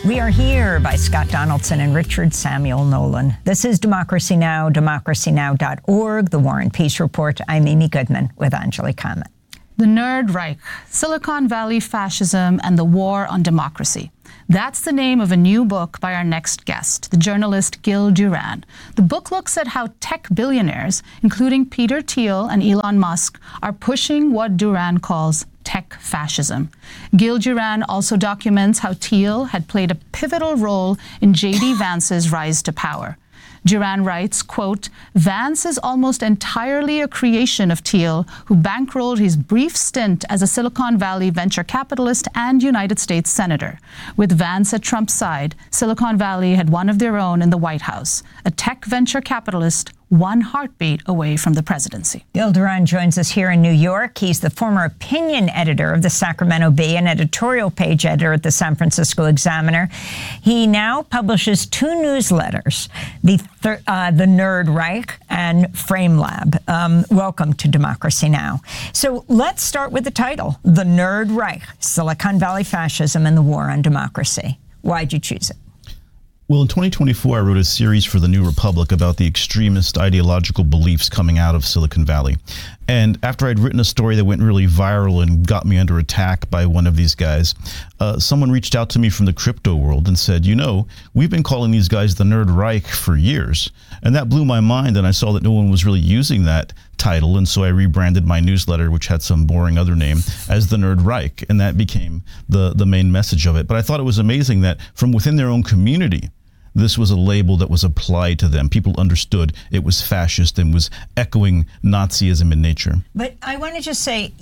We are here by Scott Donaldson and Richard Samuel Nolan. This is Democracy Now!, democracynow.org, The War and Peace Report. I'm Amy Goodman with Anjali Kamat. The Nerd Reich, Silicon Valley Fascism and the War on Democracy. That's the name of a new book by our next guest, the journalist Gil Duran. The book looks at how tech billionaires, including Peter Thiel and Elon Musk, are pushing what Duran calls tech fascism. Gil Duran also documents how Thiel had played a pivotal role in J.D. Vance's rise to power. Duran writes, quote, Vance is almost entirely a creation of Thiel, who bankrolled his brief stint as a Silicon Valley venture capitalist and United States senator. With Vance at Trump's side, Silicon Valley had one of their own in the White House, a tech venture capitalist one heartbeat away from the presidency. Gil Duran joins us here in New York. He's the former opinion editor of the Sacramento Bee and editorial page editor at the San Francisco Examiner. He now publishes two newsletters, the Nerd Reich and FrameLab. Welcome to Democracy Now! So let's start with the title, The Nerd Reich, Silicon Valley Fascism and the War on Democracy. Why'd you choose it? Well, in 2024, I wrote a series for The New Republic about the extremist ideological beliefs coming out of Silicon Valley. And after I'd written a story that went really viral and got me under attack by one of these guys, someone reached out to me from the crypto world and said, you know, we've been calling these guys the Nerd Reich for years. And that blew my mind, and I saw that no one was really using that title, and so I rebranded my newsletter, which had some boring other name, as the Nerd Reich, and that became the main message of it. But I thought it was amazing that from within their own community, this was a label that was applied to them. People understood it was fascist and was echoing Nazism in nature. But I want to just say,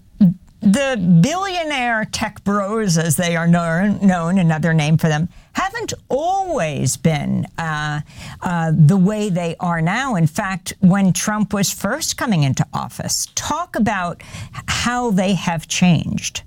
the billionaire tech bros, as they are known, another name for them, haven't always been the way they are now. In fact, when Trump was first coming into office, talk about how they have changed.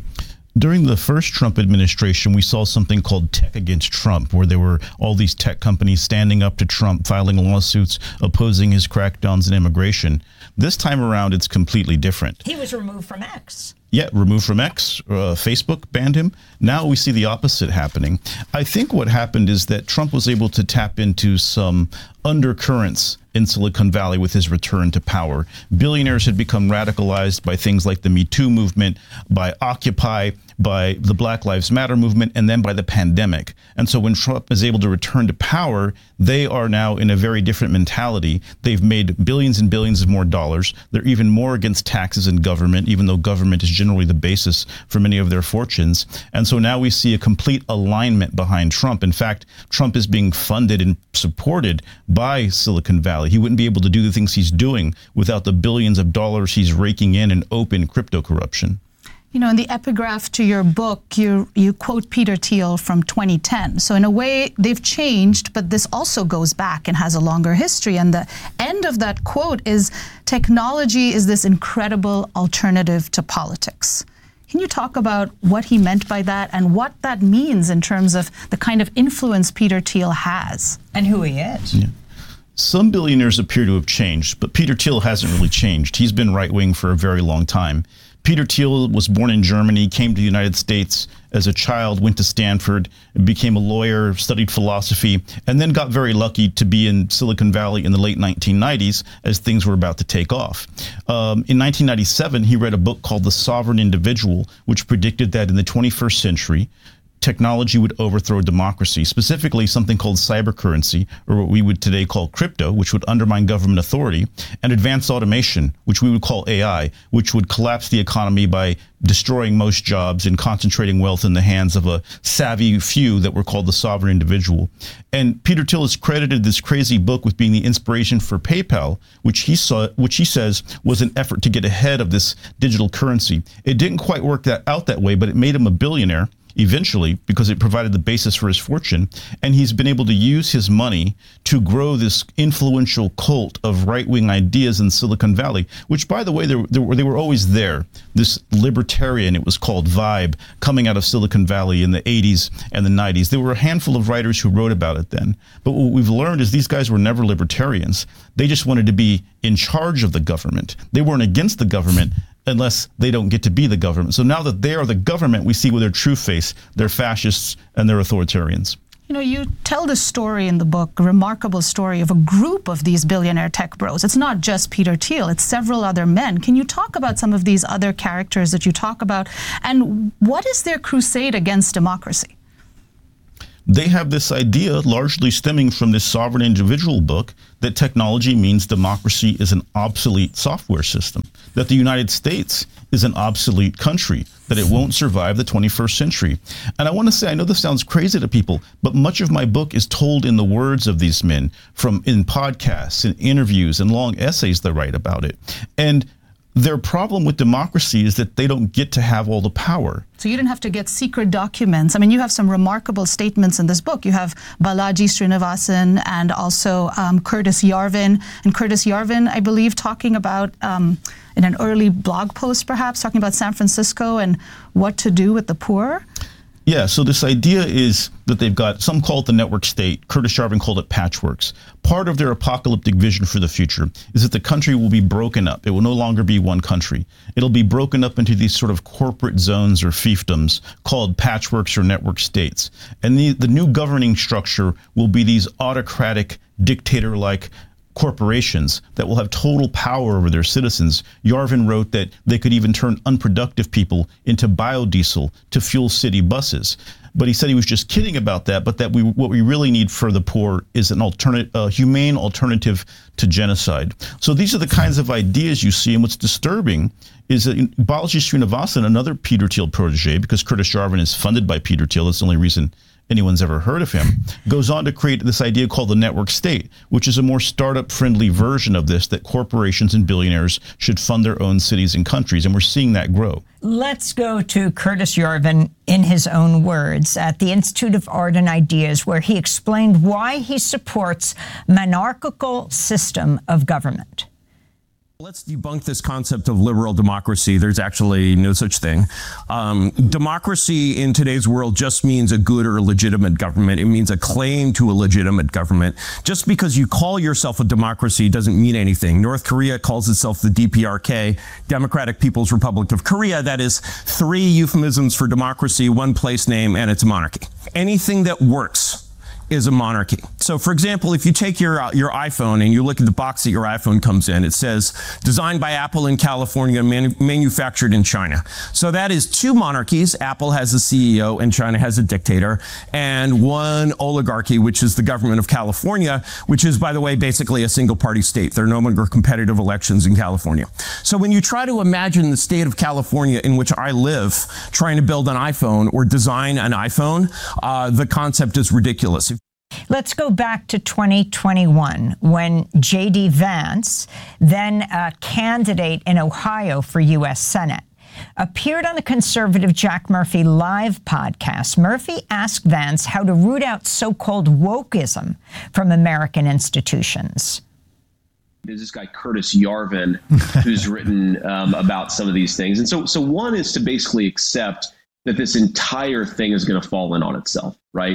During the first Trump administration, we saw something called Tech Against Trump, where there were all these tech companies standing up to Trump, filing lawsuits, opposing his crackdowns on immigration. This time around, it's completely different. He was removed from X. Yeah, removed from X. Facebook banned him. Now we see the opposite happening. I think what happened is that Trump was able to tap into some undercurrents in Silicon Valley with his return to power. Billionaires had become radicalized by things like the Me Too movement, by Occupy, by the Black Lives Matter movement, and then by the pandemic. And so when Trump is able to return to power, they are now in a very different mentality. They've made billions and billions of more dollars. They're even more against taxes and government, even though government is generally the basis for many of their fortunes. And so now we see a complete alignment behind Trump. In fact, Trump is being funded and supported by Silicon Valley. He wouldn't be able to do the things he's doing without the billions of dollars he's raking in open crypto corruption. You know, in the epigraph to your book, you quote Peter Thiel from 2010. So in a way, they've changed, but this also goes back and has a longer history. And the end of that quote is, technology is this incredible alternative to politics. Can you talk about what he meant by that and what that means in terms of the kind of influence Peter Thiel has? And who he is. Yeah. Some billionaires appear to have changed, but Peter Thiel hasn't really changed. He's been right-wing for a very long time. Peter Thiel was born in Germany, came to the United States as a child, went to Stanford, became a lawyer, studied philosophy, and then got very lucky to be in Silicon Valley in the late 1990s as things were about to take off. In 1997, he read a book called The Sovereign Individual, which predicted that in the 21st century, technology would overthrow democracy, specifically something called cybercurrency, or what we would today call crypto, which would undermine government authority, and advanced automation, which we would call AI, which would collapse the economy by destroying most jobs and concentrating wealth in the hands of a savvy few that were called the sovereign individual. And Peter Thiel has credited this crazy book with being the inspiration for PayPal, which he says was an effort to get ahead of this digital currency. It didn't quite work out that way, but it made him a billionaire eventually, because it provided the basis for his fortune. And he's been able to use his money to grow this influential cult of right-wing ideas in Silicon Valley, which, by the way, they were always there. This libertarian, it was called, vibe coming out of Silicon Valley in the 80s and the 90s. There were a handful of writers who wrote about it then. But what we've learned is these guys were never libertarians. They just wanted to be in charge of the government. They weren't against the government. unless they don't get to be the government. So now that they are the government, we see with their true face, they're fascists and they're authoritarians. You know, you tell the story in the book, a remarkable story of a group of these billionaire tech bros. It's not just Peter Thiel, it's several other men. Can you talk about some of these other characters that you talk about, and what is their crusade against democracy? They have this idea, largely stemming from this Sovereign Individual book, that technology means democracy is an obsolete software system, that the United States is an obsolete country, that it won't survive the 21st century. And I want to say, I know this sounds crazy to people, but much of my book is told in the words of these men, in podcasts, in interviews, and long essays they write about it. And their problem with democracy is that they don't get to have all the power. So you didn't have to get secret documents. I mean, you have some remarkable statements in this book. You have Balaji Srinivasan and also Curtis Yarvin. And Curtis Yarvin, I believe, talking about, in an early blog post perhaps, talking about San Francisco and what to do with the poor. Yeah, so this idea is that they've got, some call it the network state, Curtis Yarvin called it patchworks. Part of their apocalyptic vision for the future is that the country will be broken up. It will no longer be one country. It'll be broken up into these sort of corporate zones or fiefdoms called patchworks or network states. And the new governing structure will be these autocratic, dictator-like corporations that will have total power over their citizens. Yarvin wrote that they could even turn unproductive people into biodiesel to fuel city buses. But he said he was just kidding about that, but that what we really need for the poor is a humane alternative to genocide. So these are the kinds of ideas you see, and what's disturbing is that Balaji Srinivasan, another Peter Thiel protege, because Curtis Yarvin is funded by Peter Thiel, that's the only reason anyone's ever heard of him, goes on to create this idea called the network state, which is a more startup-friendly version of this, that corporations and billionaires should fund their own cities and countries, and we're seeing that grow. Let's go to Curtis Yarvin in his own words at the Institute of Art and Ideas, where he explained why he supports monarchical system of government. Let's debunk this concept of liberal democracy. There's actually no such thing. Democracy in today's world just means a good or legitimate government. It means a claim to a legitimate government. Just because you call yourself a democracy doesn't mean anything. North Korea calls itself the DPRK, Democratic People's Republic of Korea. That is 3 euphemisms for democracy, 1 place name, and it's a monarchy. Anything that works is a monarchy. So, for example, if you take your iPhone and you look at the box that your iPhone comes in, it says designed by Apple in California, manufactured in China. So that is 2 monarchies. Apple has a CEO and China has a dictator, and 1 oligarchy, which is the government of California, which is, by the way, basically a single-party state. There are no longer competitive elections in California. So when you try to imagine the state of California in which I live, trying to build an iPhone or design an iPhone, the concept is ridiculous. Let's go back to 2021 when J.D. Vance, then a candidate in Ohio for U.S. Senate, appeared on the conservative Jack Murphy Live podcast. Murphy asked Vance how to root out so-called wokeism from American institutions. There's this guy, Curtis Yarvin, who's written about some of these things. And so one is to basically accept that this entire thing is going to fall in on itself, right?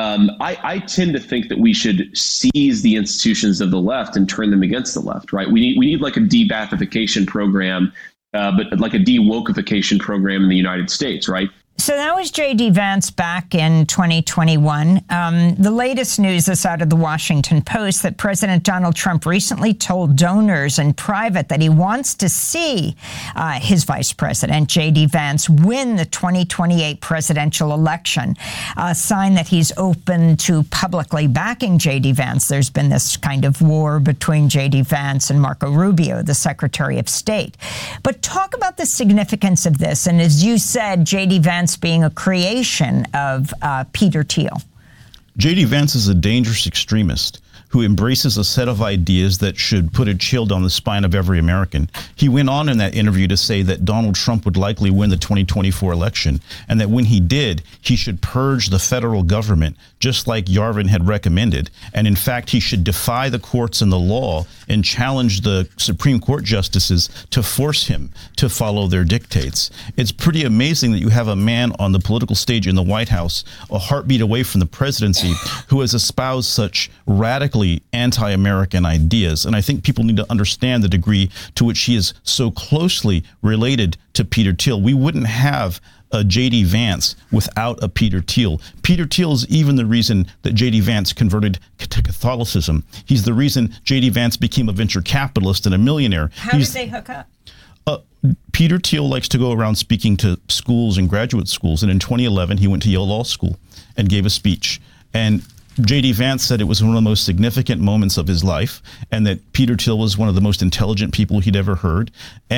I tend to think that we should seize the institutions of the left and turn them against the left, right? We need like a de-Bathification program, but like a de-wokeification program in the United States, right? So that was J.D. Vance back in 2021. The latest news is out of the Washington Post that President Donald Trump recently told donors in private that he wants to see his vice president, J.D. Vance, win the 2028 presidential election, a sign that he's open to publicly backing J.D. Vance. There's been this kind of war between J.D. Vance and Marco Rubio, the Secretary of State. But talk about the significance of this. And as you said, J.D. Vance being a creation of Peter Thiel. J.D. Vance is a dangerous extremist who embraces a set of ideas that should put a chill down the spine of every American. He went on in that interview to say that Donald Trump would likely win the 2024 election, and that when he did, he should purge the federal government, just like Yarvin had recommended. And in fact, he should defy the courts and the law and challenge the Supreme Court justices to force him to follow their dictates. It's pretty amazing that you have a man on the political stage in the White House, a heartbeat away from the presidency, who has espoused such radical categorically anti-American ideas. And I think people need to understand the degree to which he is so closely related to Peter Thiel. We wouldn't have a J.D. Vance without a Peter Thiel. Peter Thiel is even the reason that J.D. Vance converted to Catholicism. He's the reason J.D. Vance became a venture capitalist and a millionaire. How did they hook up? Peter Thiel likes to go around speaking to schools and graduate schools. And in 2011, he went to Yale Law School and gave a speech. And J.D. Vance said it was one of the most significant moments of his life, and that Peter Thiel was one of the most intelligent people he'd ever heard. And